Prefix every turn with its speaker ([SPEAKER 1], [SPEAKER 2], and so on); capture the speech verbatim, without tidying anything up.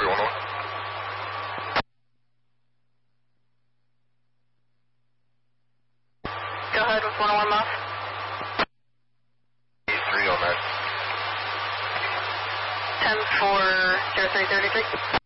[SPEAKER 1] three one one.
[SPEAKER 2] Go ahead with one oh one miles.
[SPEAKER 1] three oh nine.
[SPEAKER 2] ten four zero three thirty-three.